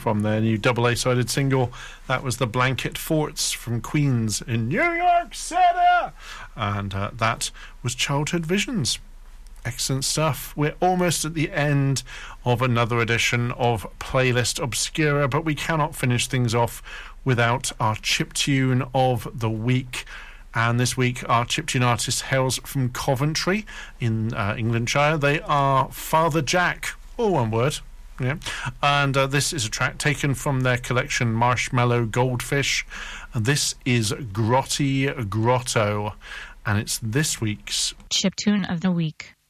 from their new double A-sided single. That was the Blanket Forts from Queens in New York City. And that was Childhood Visions. Excellent stuff. We're almost at the end of another edition of Playlist Obscura, but we cannot finish things off without our chiptune of the week. And this week, our chiptune artist hails from Coventry in Englandshire. They are Father Jack, all one word. Yeah. And this is a track taken from their collection Marshmallow Goldfish. And this is Grotty Grotto. And it's this week's chiptune of the week.